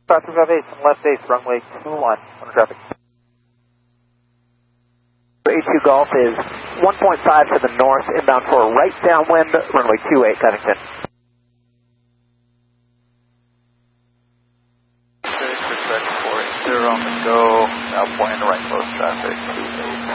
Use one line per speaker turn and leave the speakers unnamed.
558, left base, runway 21, on traffic. 82 Golf is 1.5 to the north, inbound for right downwind, runway 28, Covington.
640, go, now point right close traffic, 28.